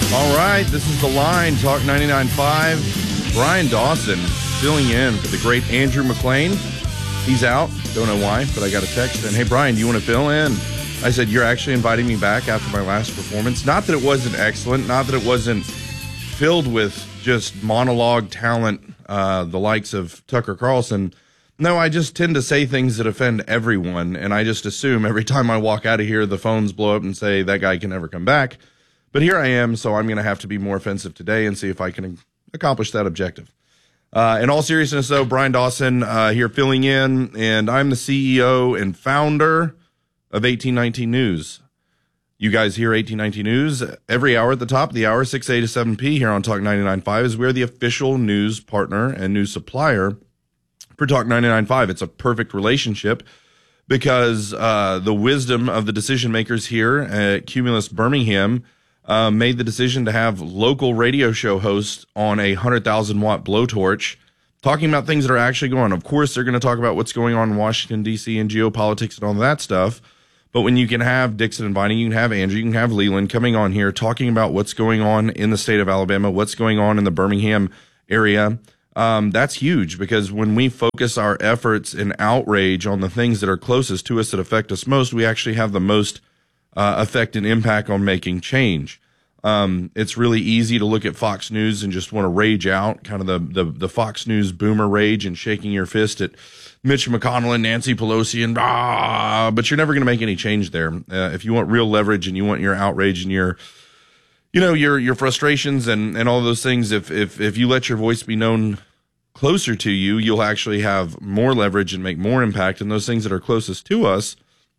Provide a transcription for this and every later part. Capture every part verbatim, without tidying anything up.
All right, this is The Line, Talk ninety-nine point five. Brian Dawson filling in for the great Andrew McLean. He's out. Don't know why, but I got a text and, hey, Brian, do you want to fill in? I said, you're actually inviting me back after my last performance. Not that it wasn't excellent, not that it wasn't filled with just monologue talent, uh, the likes of Tucker Carlson. No, I just tend to say things that offend everyone, and I just assume every time I walk out of here, the phones blow up and say that guy can never come back. But here I am, so I'm going to have to be more offensive today and see if I can accomplish that objective. Uh, in all seriousness, though, Brian Dawson uh, here filling in, and I'm the C E O and founder of eighteen nineteen News. You guys hear eighteen nineteen News every hour at the top of the hour, six A to seven P here on Talk ninety-nine point five, as we're the official news partner and news supplier for Talk ninety-nine point five. It's a perfect relationship because uh, the wisdom of the decision makers here at Cumulus Birmingham Uh, made the decision to have local radio show hosts on a one hundred thousand watt blowtorch talking about things that are actually going on. Of course, they're going to talk about what's going on in Washington, D C and geopolitics and all that stuff. But when you can have Dixon and Vining, you can have Andrew, you can have Leland coming on here talking about what's going on in the state of Alabama, what's going on in the Birmingham area, um, that's huge because when we focus our efforts and outrage on the things that are closest to us that affect us most, we actually have the most Uh, effect and impact on making change. Um, it's really easy to look at Fox News and just want to rage out, kind of the, the, the Fox News boomer rage and shaking your fist at Mitch McConnell and Nancy Pelosi and ah, but you're never going to make any change there. Uh, if you want real leverage and you want your outrage and your, you know, your, your frustrations and, and all those things, if, if, if you let your voice be known closer to you, you'll actually have more leverage and make more impact. And those things that are closest to us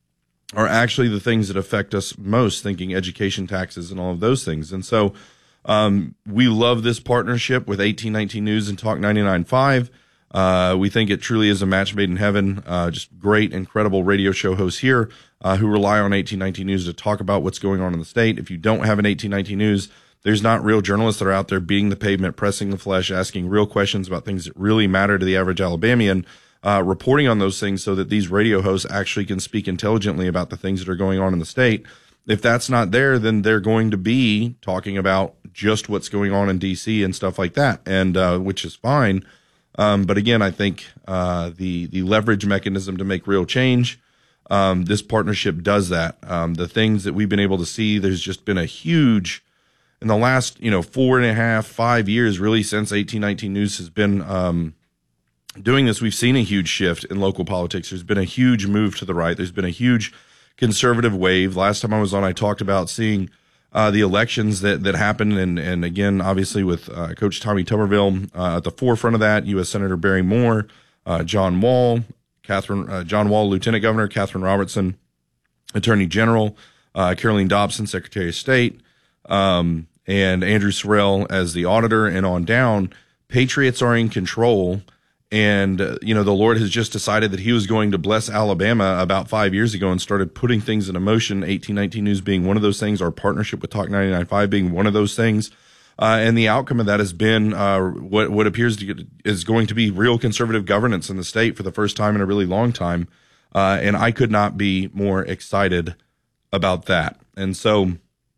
are actually the things that affect us most, thinking education, taxes, and all of those things. And so um, we love this partnership with eighteen nineteen News and Talk ninety-nine point five. Uh, we think it truly is a match made in heaven. Uh, just great, incredible radio show hosts here uh, who rely on eighteen nineteen News to talk about what's going on in the state. If you don't have an eighteen nineteen News, there's not real journalists that are out there beating the pavement, pressing the flesh, asking real questions about things that really matter to the average Alabamian. Uh, reporting on those things so that these radio hosts actually can speak intelligently about the things that are going on in the state. If that's not there, then they're going to be talking about just what's going on in D C and stuff like that, and uh, which is fine. Um, but again, I think uh, the the leverage mechanism to make real change, um, this partnership does that. Um, the things that we've been able to see, there's just been a huge, in the last you know four and a half, five years, really since eighteen nineteen News has been um, doing this, we've seen a huge shift in local politics. There's been a huge move to the right. There's been a huge conservative wave. Last time I was on, I talked about seeing uh, the elections that, that happened. And, and again, obviously with uh, Coach Tommy Tuberville uh, at the forefront of that, U S Senator Barry Moore, uh, John Wall, Catherine, uh, John Wall, Lieutenant Governor, Catherine Robertson, Attorney General, uh, Caroline Dobson, Secretary of State, um, and Andrew Sorrell as the auditor, and on down. Patriots are in control. And, uh, you know, the Lord has just decided that he was going to bless Alabama about five years ago and started putting things into motion, eighteen nineteen News being one of those things, our partnership with Talk ninety-nine point five being one of those things. Uh, and the outcome of that has been uh, what, what appears to get, is going to be real conservative governance in the state for the first time in a really long time. Uh, and I could not be more excited about that. And so,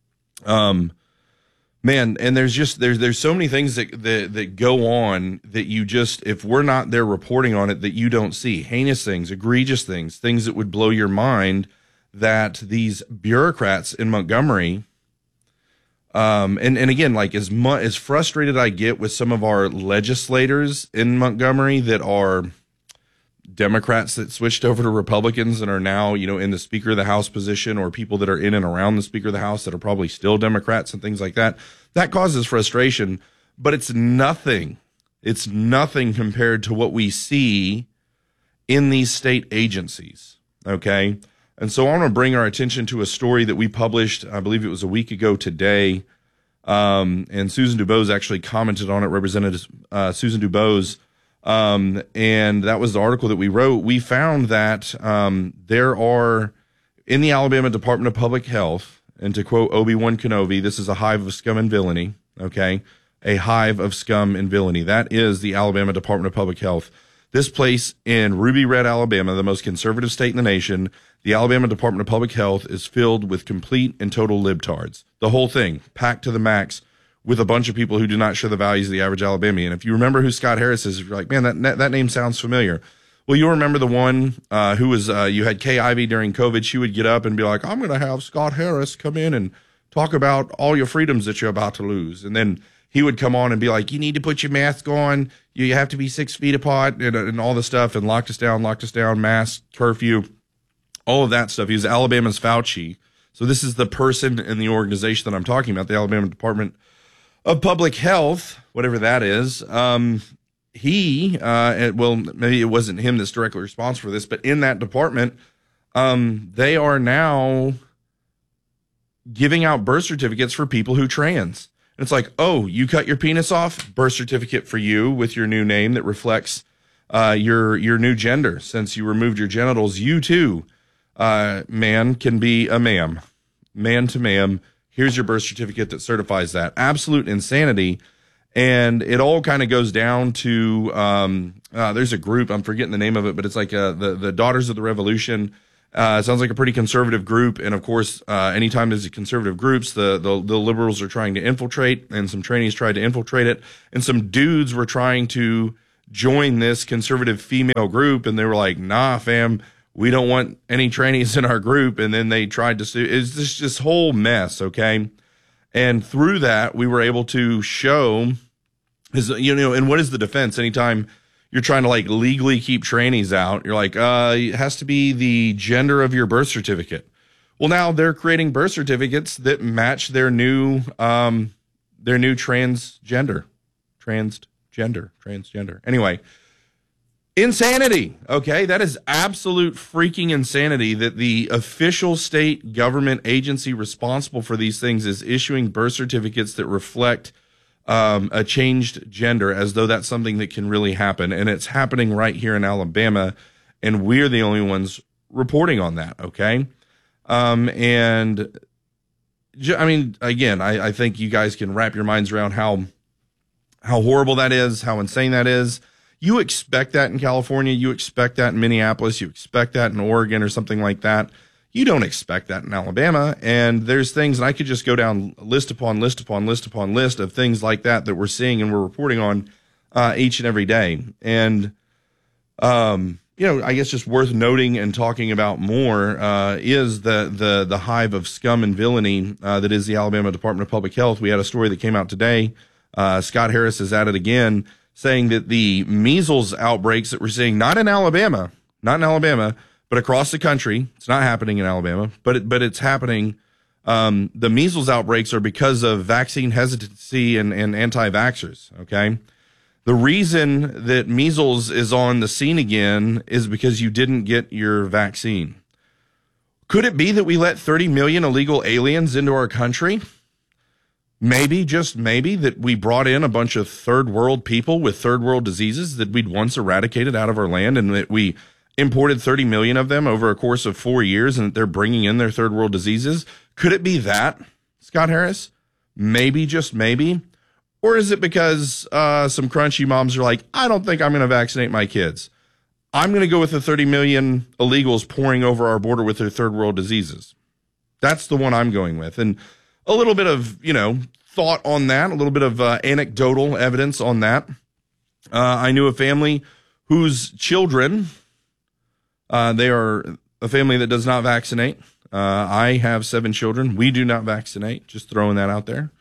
um, man, and there's just there's there's so many things that, that that go on that you just, if we're not there reporting on it, that you don't see. Heinous things, egregious things, things that would blow your mind, that these bureaucrats in Montgomery, um, and and again, like as much as frustrated I get with some of our legislators in Montgomery that are Democrats that switched over to Republicans and are now, you know, in the Speaker of the House position, or people that are in and around the Speaker of the House that are probably still Democrats and things like that. That causes frustration, but it's nothing. It's nothing compared to what we see in these state agencies. Okay. And so I want to bring our attention to a story that we published, I believe it was a week ago today. Um, and Susan DuBose actually commented on it, Representative uh, Susan DuBose. Um, and that was the article that we wrote. We found that, um, there are in the Alabama Department of Public Health, and to quote Obi-Wan Kenobi, this is a hive of scum and villainy. Okay. A hive of scum and villainy. That is the Alabama Department of Public Health. This place in Ruby Red, Alabama, the most conservative state in the nation, the Alabama Department of Public Health is filled with complete and total libtards. The whole thing, packed to the max with a bunch of people who do not share the values of the average Alabamian. If you remember who Scott Harris is, you're like, man, that that name sounds familiar. Well, you'll remember the one uh, who was, uh, you had Kay Ivey during COVID. She would get up and be like, I'm going to have Scott Harris come in and talk about all your freedoms that you're about to lose. And then he would come on and be like, you need to put your mask on. You have to be six feet apart and, and all the stuff, and locked us down, locked us down, mask, curfew, all of that stuff. He was Alabama's Fauci. So this is the person in the organization that I'm talking about, the Alabama Department of Public Health, whatever that is. Um, he, uh, it, well, maybe it wasn't him that's directly responsible for this, but in that department, um, they are now giving out birth certificates for people who trans. And it's like, oh, you cut your penis off? Birth certificate for you with your new name that reflects uh, your your new gender. Since you removed your genitals, you too, uh, man, can be a ma'am. Man to ma'am. Here's your birth certificate that certifies that. Absolute insanity. And it all kind of goes down to, um, uh, there's a group, I'm forgetting the name of it, but it's like uh, the, the Daughters of the Revolution. Uh, it sounds like a pretty conservative group. And of course, uh, anytime there's conservative groups, the, the, the liberals are trying to infiltrate, and some trainees tried to infiltrate it. And some dudes were trying to join this conservative female group. And they were like, nah, fam, we don't want any trainees in our group. And then they tried to sue. It's just this whole mess. Okay. And through that, we were able to show is, you know, and what is the defense? Anytime you're trying to like legally keep trainees out, you're like, uh, it has to be the gender of your birth certificate. Well, now they're creating birth certificates that match their new, um, their new transgender, transgender, transgender. Anyway, insanity. Okay. That is absolute freaking insanity that the official state government agency responsible for these things is issuing birth certificates that reflect um, a changed gender, as though that's something that can really happen. And it's happening right here in Alabama, and we're the only ones reporting on that. Okay. Um, and I mean, again, I, I think you guys can wrap your minds around how, how horrible that is, how insane that is. You expect that in California. You expect that in Minneapolis. You expect that in Oregon or something like that. You don't expect that in Alabama. And there's things, and I could just go down list upon list upon list upon list of things like that that we're seeing and we're reporting on uh, each and every day. And, um, you know, I guess just worth noting and talking about more uh, is the, the, the hive of scum and villainy uh, that is the Alabama Department of Public Health. We had a story that came out today. Uh, Scott Harris is at it again, saying that the measles outbreaks that we're seeing, not in Alabama, not in Alabama, but across the country, it's not happening in Alabama, but it, but it's happening. Um, the measles outbreaks are because of vaccine hesitancy and, and anti-vaxxers. Okay. The reason that measles is on the scene again is because you didn't get your vaccine. Could it be that we let thirty million illegal aliens into our country? Maybe, just maybe, that we brought in a bunch of third world people with third world diseases that we'd once eradicated out of our land, and that we imported thirty million of them over a course of four years, and that they're bringing in their third world diseases. Could it be that, Scott Harris? Maybe, just maybe. Or is it because uh, some crunchy moms are like, I don't think I'm going to vaccinate my kids. I'm going to go with the thirty million illegals pouring over our border with their third world diseases. That's the one I'm going with. And a little bit of, you know, thought on that, a little bit of uh, anecdotal evidence on that. Uh, I knew a family whose children, uh, they are a family that does not vaccinate. Uh, I have seven children. We do not vaccinate. Just throwing that out there.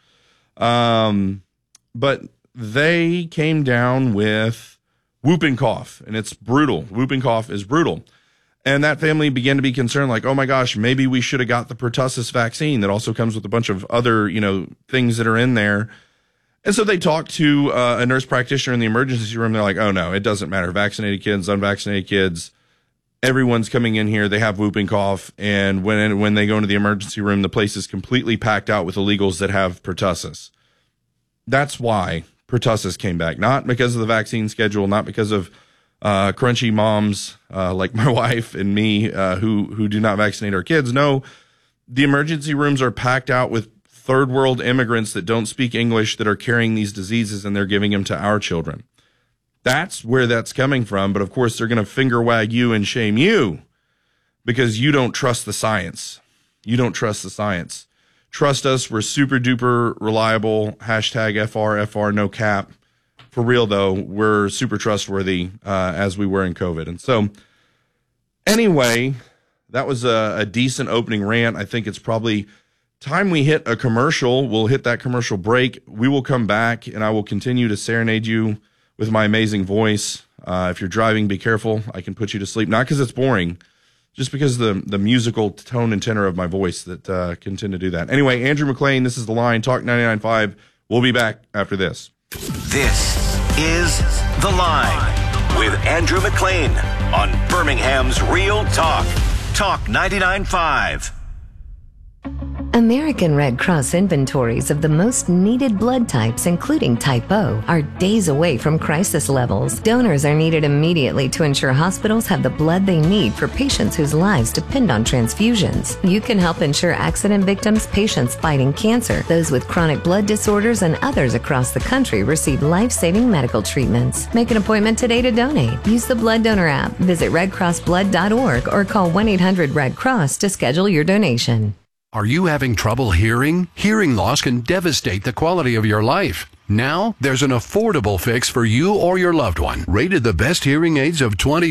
Um, but they came down with whooping cough, and it's brutal. Whooping cough is brutal. And that family began to be concerned, like, oh my gosh, maybe we should have got the pertussis vaccine that also comes with a bunch of other, you know, things that are in there. And so they talked to uh, a nurse practitioner in the emergency room. They're like, oh no, it doesn't matter. Vaccinated kids, unvaccinated kids, everyone's coming in here. They have whooping cough. And when, when they go into the emergency room, the place is completely packed out with illegals that have pertussis. That's why pertussis came back, not because of the vaccine schedule, not because of Uh, crunchy moms, uh, like my wife and me, uh, who, who do not vaccinate our kids. No, the emergency rooms are packed out with third world immigrants that don't speak English, that are carrying these diseases, and they're giving them to our children. That's where that's coming from. But of course, they're going to finger wag you and shame you because you don't trust the science. You don't trust the science. Trust us. We're super duper reliable. Hashtag F R F R no cap. For real, though, we're super trustworthy uh, as we were in COVID. And so anyway, that was a, a decent opening rant. I think it's probably time we hit a commercial. We'll hit that commercial break. We will come back, and I will continue to serenade you with my amazing voice. Uh, if you're driving, be careful. I can put you to sleep. Not because it's boring, just because the the musical tone and tenor of my voice that uh, can tend to do that. Anyway, Andrew McLean, this is The Line, Talk ninety-nine point five. We'll be back after this. This is The Line with Andrew McLean on Birmingham's Real Talk. Talk ninety-nine point five. American Red Cross inventories of the most needed blood types, including Type O, are days away from crisis levels. Donors are needed immediately to ensure hospitals have the blood they need for patients whose lives depend on transfusions. You can help ensure accident victims, patients fighting cancer, those with chronic blood disorders, and others across the country receive life-saving medical treatments. Make an appointment today to donate. Use the Blood Donor app, visit red cross blood dot org, or call one eight hundred red cross to schedule your donation. Are you having trouble hearing? Hearing loss can devastate the quality of your life. Now, there's an affordable fix for you or your loved one. Rated the best hearing aids of twenty